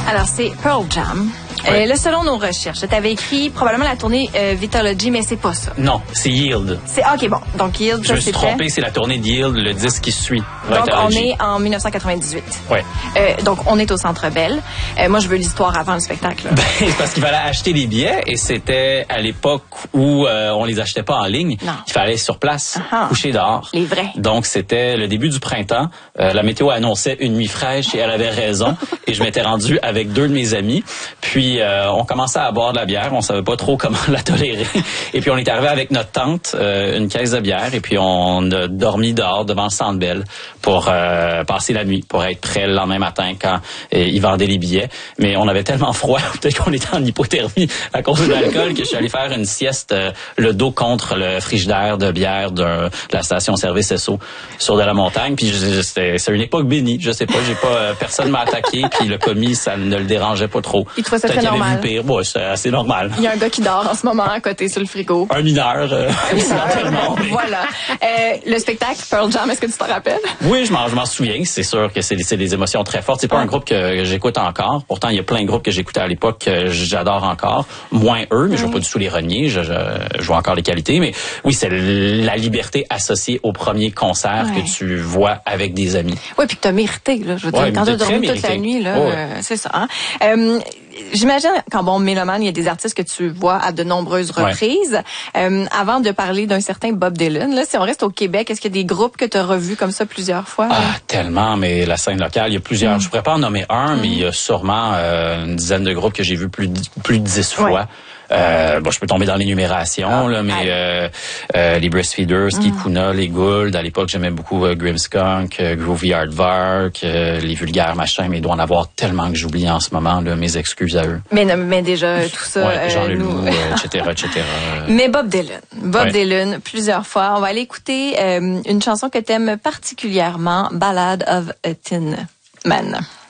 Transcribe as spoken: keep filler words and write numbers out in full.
Alors, c'est Pearl Jam. Ouais. Euh, là, selon nos recherches, tu avais écrit probablement la tournée euh, Vitalogy, mais c'est pas ça. Non, c'est Yield. C'est OK, bon. Donc Yield, Je ça me suis c'était. trompé, c'est la tournée de Yield, le disque qui suit. Donc on Vitalogy. est en dix-neuf cent quatre-vingt-dix-huit. Ouais. Euh, donc on est au Centre Bell. Euh, moi, je veux l'histoire avant le spectacle. Là. Ben, c'est parce qu'il fallait acheter des billets et c'était à l'époque où euh, on les achetait pas en ligne. Non. Il fallait sur place, Uh-huh. coucher dehors. Les vrais. Donc c'était le début du printemps. Euh, la météo annonçait une nuit fraîche et elle avait raison. Et je m'étais rendu avec deux de mes amis. Puis euh, on commençait à boire de la bière. On savait pas trop comment la tolérer. Et puis on est arrivé avec notre tante, euh, une caisse de bière. Et puis on a dormi dehors devant le Centre Bell pour euh, passer la nuit, pour être prêt le lendemain matin quand euh, ils vendaient les billets. Mais on avait tellement froid, peut-être qu'on était en hypothermie à cause de l'alcool, que je suis allé faire une sieste euh, le dos contre le frigidaire de bière de la station-service S O sur de la montagne. Puis je- c'était c'est une époque bénie. Je sais pas, j'ai pas euh, personne m'a attaqué. Puis le commis, ça ne le dérangeait pas trop. Il trouvait ça Peut-être très qu'il avait normal. vu pire. Bon, c'est assez normal. Il y a un gars qui dort en ce moment à côté sur le frigo. Un mineur. Euh, éventuellement, mais- Voilà. Euh, le spectacle Pearl Jam, est-ce que tu t'en rappelles? Oui, je m'en, je m'en souviens. C'est sûr que c'est, c'est des émotions très fortes. C'est pas Ouais. un groupe que, que j'écoute encore. Pourtant, il y a plein de groupes que j'écoutais à l'époque que j'adore encore. Moins eux, mais je veux pas du tout les renier. Je, je, je vois encore les qualités. Mais oui, c'est la liberté associée au premier concert Ouais. que tu vois avec des amis. Oui, puis que t'as mérité, là. Je veux dire, Ouais, quand mais t'as t'as dormi très toute la mérité. nuit, là, Ouais. euh, c'est ça. Hein? Euh, J'imagine qu'en bon mélomane, il y a des artistes que tu vois à de nombreuses Ouais. reprises. Euh, avant de parler d'un certain Bob Dylan, là, si on reste au Québec, est-ce qu'il y a des groupes que tu as revus comme ça plusieurs fois? là? Ah, tellement, mais la scène locale, il y a plusieurs. Mm. Je pourrais pas en nommer un, mais il y a sûrement euh, une dizaine de groupes que j'ai vus plus de, plus de dix fois. Ouais. Euh, bon, je peux tomber dans l'énumération, là, mais allez. euh, euh, les Breastfeeders, Kikuna, les Gould. À l'époque, j'aimais beaucoup euh, Grimmskunk, euh, Groovy Aardvark, euh, les vulgaires machins, mais il doit en avoir tellement que j'oublie en ce moment. Là, mes excuses à eux. Mais, non, mais déjà, tout ça... Ouais, Jean euh, Leloup, nous- euh, et cetera, et cetera. Mais Bob Dylan. Bob Ouais. Dylan, plusieurs fois. On va aller écouter euh, une chanson que t'aimes particulièrement, Ballad of a Tin Man.